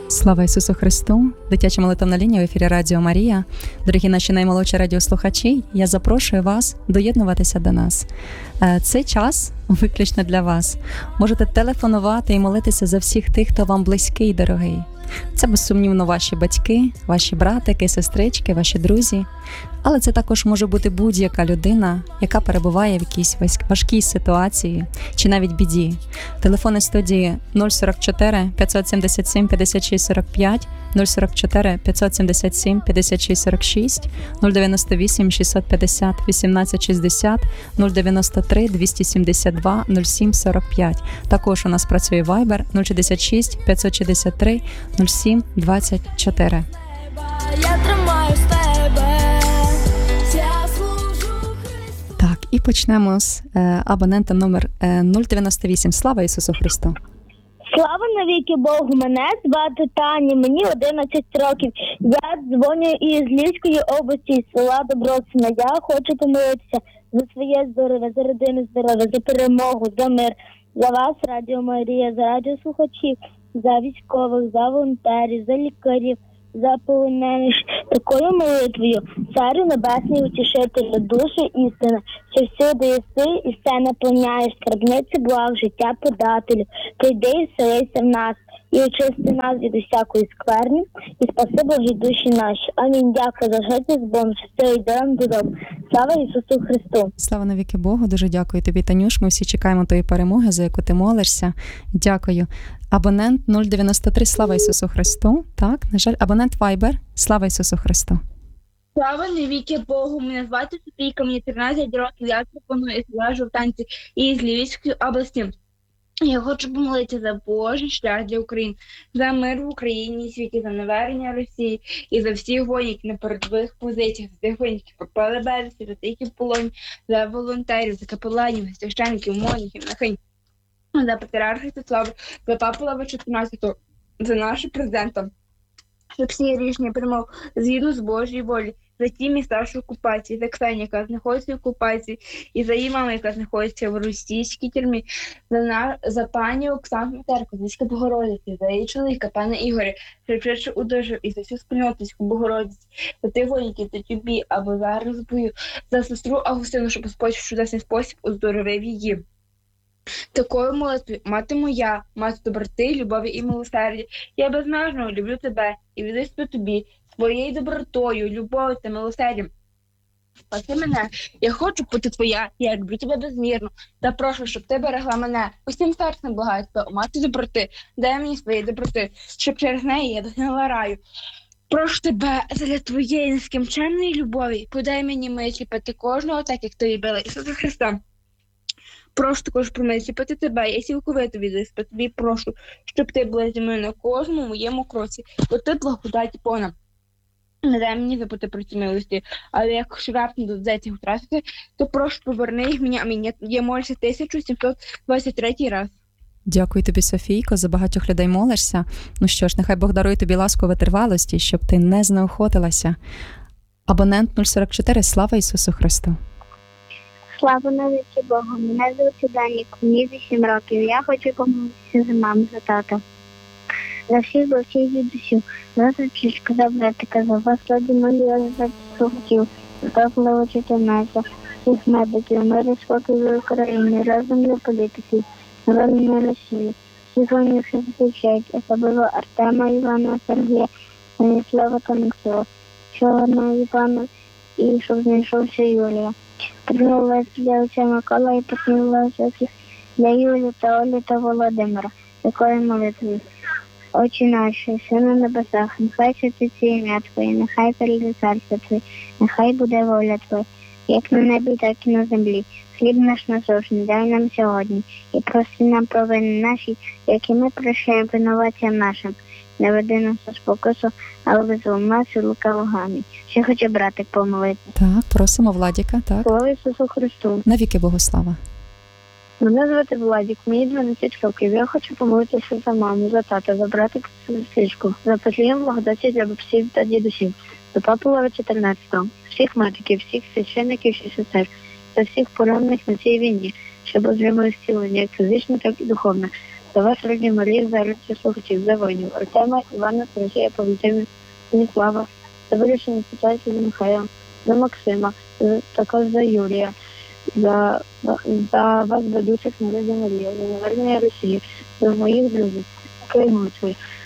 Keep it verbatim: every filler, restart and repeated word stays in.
Слава Ісусу Христу! Дитяча молитовна лінія в ефірі Радіо Марія. Дорогі наші наймолодші радіослухачі, я запрошую вас доєднуватися до нас. Цей час виключно для вас. Можете телефонувати і молитися за всіх тих, хто вам близький і дорогий. Це, безсумнівно, ваші батьки, ваші братики, сестрички, ваші друзі. Але це також може бути будь-яка людина, яка перебуває в якійсь важкій ситуації чи навіть біді. Телефони студії нуль сорок чотири п'ятсот сімдесят сім п'ятдесят шість сорок п'ять, нуль сорок чотири п'ятсот сімдесят сім п'ятдесят шість сорок шість, нуль дев'яносто вісім шістсот п'ятдесят вісімнадцять шістдесят, нуль дев'яносто три двісті сімдесят два нуль сім сорок п'ять. Також у нас працює Viber нуль шістдесят шість п'ятсот шістдесят три нуль сім двадцять чотири. Я тримаю з тебе. Так, і почнемо з е, абонента номер е, нуль дев'яносто вісім. Слава Ісусу Христу! Слава навіки Богу! Мене звати Таня, мені одинадцять років. Я дзвоню із Львівської області, із села Доброцина. Я хочу помолитися за своє здоров'я, за родину здоров'я, за перемогу, за мир, за вас, Радіо Марія, за радіослухачів, за військових, за волонтерів, за лікарів, за полонених. Такою молитвою, Царю Небесний, утішителю, душі істини, що всюди єси і все наповняєш, скарбниці благ, життя подателю. Прийди і вселися в нас, і очисти нас від усякої скверні, і спаси Божі душі наші. Амінь. Дякую за життя з Богом, щастя і даром додому. Слава Ісусу Христу! Слава навіки Богу! Дуже дякую тобі, Танюш. Ми всі чекаємо тої перемоги, за яку ти молишся. Дякую. Абонент нуль дев'яносто три. Слава Ісусу Христу. Так, на жаль, абонент Viber. Слава Ісусу Христу. Слава навіки Богу! Мене звати Софійка, мені тринадцять років, я пропоную служу в танці із Львівської області. Я хочу помолитися за Божий шлях для України, за мир в Україні і світі, за навернення Росії і за всіх воїнів, які на передових позиціях, за тих воїнів, які попали безвісті, за тих, які в полоні, за волонтерів, за капеланів, за священників, монахів, нахинь, за патріарха Святослава, за папу Лева чотирнадцятого, за нашого президента, щоб всі рішення приймав згідно з Божої волі, за ті міста, що в окупації, за Ксенію, яка знаходиться в окупації, і за її маму, яка знаходиться в російській тюрмі, за, на... за пані Оксану Матерку, Зійська Богородиці, за її чоловіка, пана Ігоря, що швидше одужав, і за всю спільноту Богородиці, за тих воїнів, які в тобі або зараз бою, за сестру Августину, щоб Господь в чудесний спосіб оздоровив її. Такою молитвою, мати моя, мати доброти, любові і милосердя, я безмежно люблю тебе і віддаюсь тобі своєю добротою, любов'ю та милосердям. Спаси мене, я хочу бути твоя, я люблю тебе безмірно, та прошу, щоб ти берегла мене, усім серцем благаю тебе, мати доброти, дай мені своєї доброти, щоб через неї я досягла раю. Прошу тебе задля твоєї нескінченної любові, подай мені мислі пити кожного, так як ти любила Ісуса Христа. Прошу також про мене сліпити тебе, я цілковито віддаюсь по тобі, прошу, щоб ти була зі мною на кожному моєму кроці, бо ти благодаті повна. Не дай мені забути про ці милості, але якщо раптом доведеться їх втратити, то прошу, поверни їх мені, амінь. Я молюся тисяча сімсот двадцять третій раз. Дякую тобі, Софійко, за багатьох людей молишся. Ну що ж, нехай Бог дарує тобі ласку витривалості, щоб ти не знеохотилася. Абонент нуль сорок чотири. Слава Ісусу Христу! Слава навіки Богу! Мене звуть Данік, мені вісім років. Я хочу помолитися за маму, за тата, за всіх батьків дідусів, за сестричку, за братика, за вас, родину, за слухачів, за папу чотирнадцятого, всіх медиків, миру, спокій в Україні, разом для політиків, народної Росії, всіх воїнів, що захищають, особливо Артема, Івана, Сергія, Станіслава та Максима, Чорна, Івана і щоб знайшовся Юлія. Прийняла для отця Микола і прийняла для Юлі та Олі та Володимира. Такою молитвою. Отче наш, що на небесах, нехай святиться ім'я Твоє, нехай прийде царство Твоє, нехай буде воля Твоя, як на небі, так і на землі. Хліб наш насущний дай нам сьогодні, і прости нам провини наші, які ми прощаємо винуватцям нашим. Не веди нас у спокусу, але визволи нас від лукавого. Амінь. Ще хоче братик помолити. Так, просимо Владіка, так. Слава Ісусу Христу! Навіки Богу слава! Мене звати Владик, мені дванадцять років. Я хочу помолитися за маму, за тата, за братика, за сестричку, за потрібну благодаті для бабусів та дідусів, за папу Лева чотирнадцятого, всіх медиків, всіх священників і сестер, за всіх поранених на цій війні, щоб отримали зцілення, як фізичне, так і духовне, За вас, Радіо Марія, за радіо слухачів, за воїнів, Артема, Івана, Сергія, Павлітина, Станіслава, за вирішення ситуації за Михайла, за Максима, за, також за Юрія, за, за вас, ведучих на Радіо Марія, за навернення Росії, за моїх друзів, Криму,